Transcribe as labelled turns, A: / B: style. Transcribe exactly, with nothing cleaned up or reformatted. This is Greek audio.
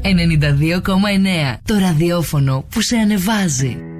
A: ενενήντα δύο κόμμα εννέα. Το ραδιόφωνο που σε ανεβάζει.